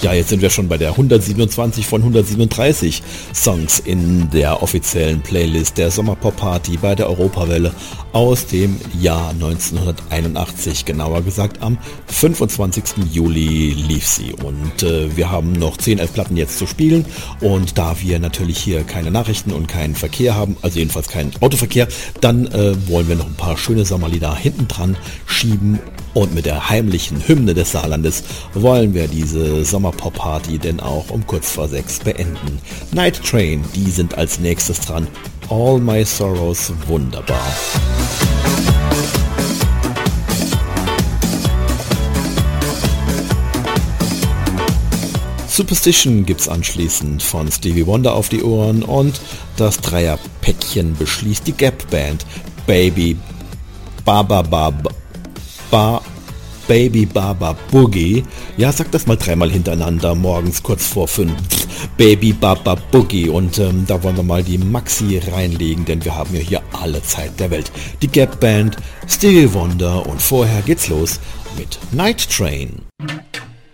Ja, jetzt sind wir schon bei der 127 von 137 Songs in der offiziellen Playlist der Sommerpop-Party bei der Europawelle aus dem Jahr 1981. Genauer gesagt, am 25. Juli lief sie. Und wir haben noch 10, 11 Platten jetzt zu spielen. Und da wir natürlich hier keine Nachrichten und keinen Verkehr haben, also jedenfalls keinen Autoverkehr, dann wollen wir noch ein paar schöne Sommerlieder hinten dran schieben. Und mit der heimlichen Hymne des Saarlandes wollen wir diese Sommerpop-Party denn auch um kurz vor 6 beenden. Night Train, die sind als nächstes dran. All My Sorrows, wunderbar. Superstition gibt's anschließend von Stevie Wonder auf die Ohren und das Dreierpäckchen beschließt die Gap Band. Baby Baba Boogie. Ja, sag das mal 3-mal hintereinander, morgens kurz vor 5. Baby Baba Boogie. Und da wollen wir mal die Maxi reinlegen, denn wir haben ja hier alle Zeit der Welt. Die Gap Band, Stevie Wonder und vorher geht's los mit Night Train.